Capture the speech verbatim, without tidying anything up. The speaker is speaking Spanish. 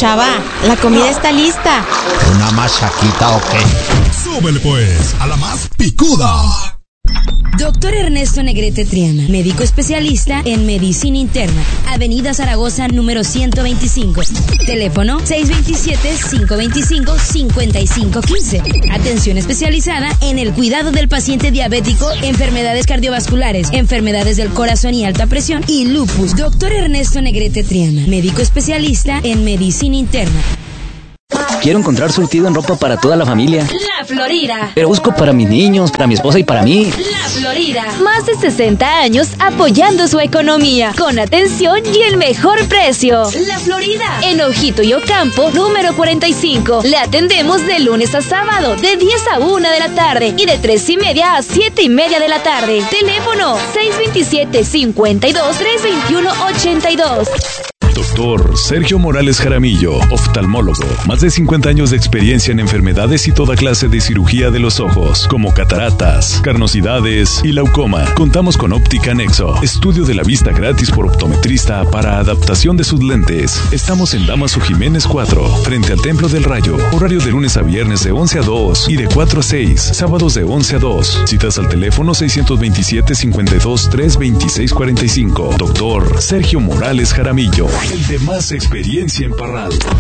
Chava, la comida está lista. ¿Una machaquita o qué? Súbele pues, a la más picuda. Doctor Ernesto Negrete Triana, médico especialista en medicina interna, Avenida Zaragoza número ciento veinticinco. Teléfono seis dos siete, cinco dos cinco, cinco cinco uno cinco. Atención especializada en el cuidado del paciente diabético, enfermedades cardiovasculares, enfermedades del corazón y alta presión y lupus. Doctor Ernesto Negrete Triana, médico especialista en medicina interna. Quiero encontrar surtido en ropa para toda la familia. La Florida. Pero busco para mis niños, para mi esposa y para mí. La Florida. Más de sesenta años apoyando su economía, con atención y el mejor precio. La Florida. En Ojito y Ocampo, número cuarenta y cinco. Le atendemos de lunes a sábado, de diez a una de la tarde y de tres y media a siete y media de la tarde. Teléfono seis dos siete, cinco dos, tres dos uno, ocho dos. Doctor Sergio Morales Jaramillo, oftalmólogo. Más de cincuenta años de experiencia en enfermedades y toda clase de cirugía de los ojos, como cataratas, carnosidades y glaucoma. Contamos con Óptica Nexo, estudio de la vista gratis por optometrista para adaptación de sus lentes. Estamos en Damaso Jiménez cuatro, frente al Templo del Rayo. Horario de lunes a viernes de once a dos y de cuatro a seis. Sábados de once a dos. Citas al teléfono seis dos siete, cinco dos, tres, dos seis cuatro cinco. Doctor Sergio Morales Jaramillo, el de más experiencia en Parral.